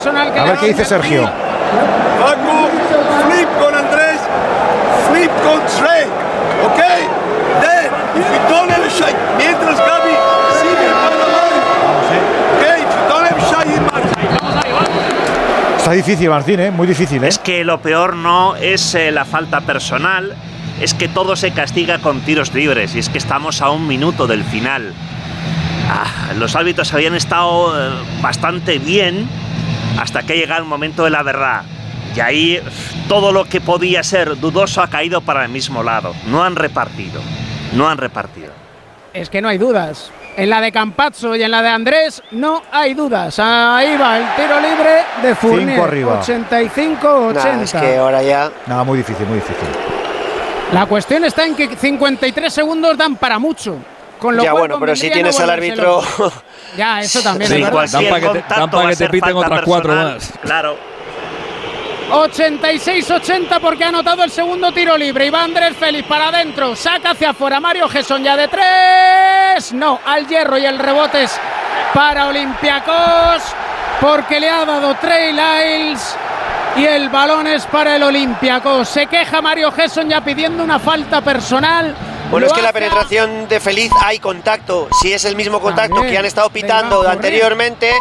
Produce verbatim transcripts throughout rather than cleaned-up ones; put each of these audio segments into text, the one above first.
A ver qué dice Sergio. Facu, flip con Andrés, flip con Trey, ¿ok? Then, if you don't have a shot, mientras Gaby sigue para la ¿ok? If you don't have a shot, you must. Está difícil, Martín, ¿eh? Muy difícil, ¿eh? Es que lo peor no es eh, la falta personal, es que todo se castiga con tiros libres y es que estamos a un minuto del final. Ah, los árbitros habían estado eh, bastante bien hasta que llega el momento de la verdad. Y ahí todo lo que podía ser dudoso ha caído para el mismo lado. No han repartido. No han repartido. Es que no hay dudas. En la de Campazzo y en la de Andrés no hay dudas. Ahí va el tiro libre de Fournier. Cinco arriba. ochenta y cinco ochenta. Nah, es que ahora ya... Nada, muy difícil, muy difícil. La cuestión está en que cincuenta y tres segundos dan para mucho. Con lo ya cual bueno, pero si tienes no al árbitro... Ya, eso también. Sí, es cualquier dan para que te, dan pa que te piten otras cuatro más. Claro. ochenta y seis ochenta porque ha anotado el segundo tiro libre. Y va Andrés Félix para adentro. Saca hacia afuera Mario Gesson ya de tres. No, al hierro y el rebote es para Olympiacos. Porque le ha dado Trey Lyles. Y el balón es para el Olympiacos. Se queja Mario Gesson ya pidiendo una falta personal. Bueno, Lo es que la hace penetración de Feliz hay contacto. Si es el mismo contacto También, que han estado pitando anteriormente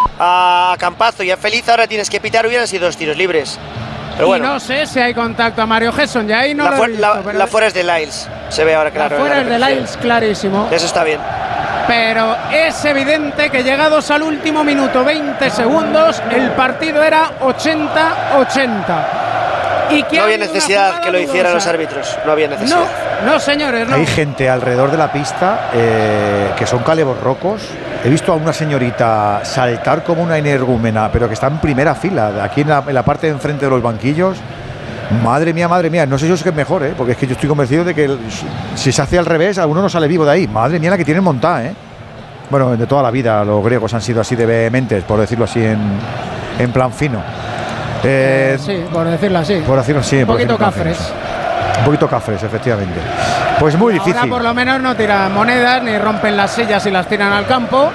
a Campazzo y a Feliz, ahora tienes que pitar, hubieran sido dos tiros libres. Pero bueno. Y no sé si hay contacto a Mario Gesson, ya ahí no la, lo he visto, la, pero la fuera es de Lyles, se ve ahora claro. La fuera es de Lyles, clarísimo. Eso está bien. Pero es evidente que llegados al último minuto, veinte segundos, el partido era ochenta ochenta. Y que no había necesidad que lo hicieran los árbitros, no había necesidad. No, no señores, no. Hay gente alrededor de la pista eh, que son caleborrocos. He visto a una señorita saltar como una energúmena, pero que está en primera fila, aquí en la, en la parte de enfrente de los banquillos. Madre mía, madre mía, no sé yo si es que es mejor, ¿eh? Porque es que yo estoy convencido de que el, si se hace al revés, alguno no sale vivo de ahí. Madre mía la que tienen montada, ¿eh? Bueno, de toda la vida los griegos han sido así de vehementes, por decirlo así en, en plan fino. Eh, sí, por decirlo así. Por decirlo así. Un poquito cafres. Un poquito cafres, efectivamente. Pues muy Ahora difícil. por lo menos no tiran monedas ni rompen las sillas y las tiran al campo.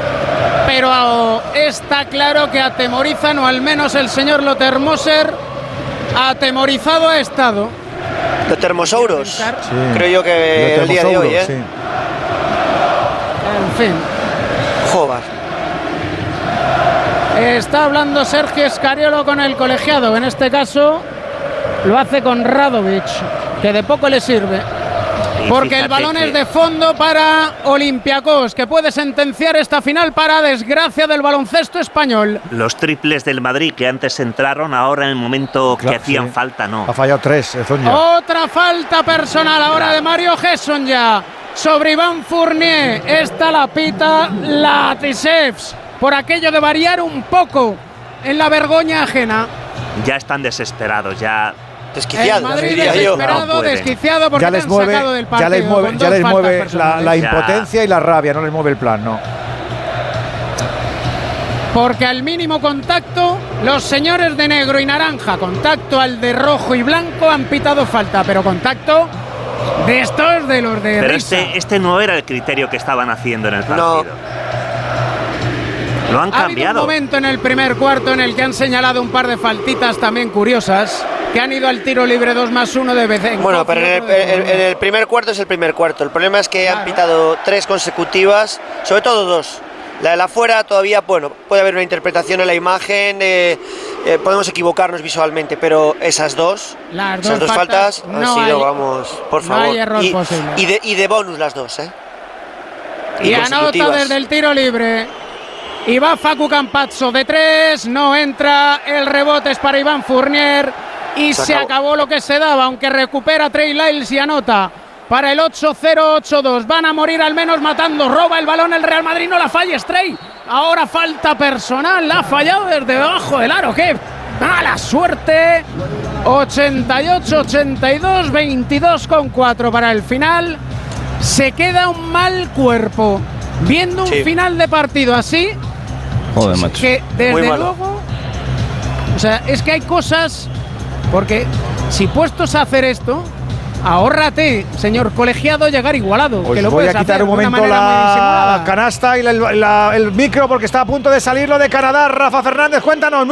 Pero está claro que atemorizan, o al menos el señor Lothar Moser atemorizado ha estado. Los termosauros. Sí. Creo yo que el día de hoy, ¿eh? Sí. En fin. Joder. Está hablando Sergio Scariolo con el colegiado. En este caso lo hace con Radovic, que de poco le sirve. Porque el balón es de fondo para Olympiacos, que puede sentenciar esta final para desgracia del baloncesto español. Los triples del Madrid que antes entraron, ahora en el momento Claro, que hacían sí. falta, no. Ha fallado tres, Zonja. Otra falta personal ahora Claro. de Mario Gesson ya sobre Iván Fournier. Esta la pita Latisevs por aquello de variar un poco en la vergüenza ajena. Ya están desesperados, ya. Desquiciado, El Madrid diría yo. desesperado, No puede. desquiciado porque Ya te les han mueve, sacado del ya partido. les mueve, con ya dos les faltas mueve la, personales. la Ya. impotencia y la rabia, no les mueve el plan, no. Porque al mínimo contacto, los señores de negro y naranja, contacto al de rojo y blanco, han pitado falta, pero contacto de estos de los de Pero risa. este, este no era el criterio que estaban haciendo en el partido. Lo han Ha habido un cambiado. momento en el primer cuarto en el que han señalado un par de faltitas también curiosas, que han ido al tiro libre dos más uno de vez en Bueno, pero en el, en- en el primer cuarto es el primer cuarto. El problema es que han Claro. pitado tres consecutivas, sobre todo dos. La de la fuera todavía, bueno, puede haber una interpretación en la imagen, eh, eh, podemos equivocarnos visualmente, pero esas dos, Las esas dos dos faltas, faltas, han no sido, hay- vamos, por no favor. hay error y, posible. y de, y de bonus las dos, ¿eh? Y anota consecutivas. desde el tiro libre. Y va Facu Campazzo de tres, no entra, el rebote es para Iván Fournier y se, Se acabó. acabó. lo que se daba, aunque recupera Trey Lyles y anota para el ocho cero ocho dos. Van a morir al menos matando, roba el balón el Real Madrid, no la falles Trey. Ahora falta personal, la ha fallado desde debajo del aro, qué mala suerte. ochenta y ocho ochenta y dos, veintidós con cuatro para el final. Se queda un mal cuerpo. Viendo un Sí. final de partido así, Joder, macho. que desde Muy malo. luego, o sea, es que hay cosas, porque si puestos a hacer esto, ahórrate, señor colegiado, llegar igualado. Os que lo voy puedes a quitar hacer un de una momento manera muy la disimulada. canasta y la- la- el micro porque está a punto de salir lo de Canadá. Rafa Fernández, cuéntanos.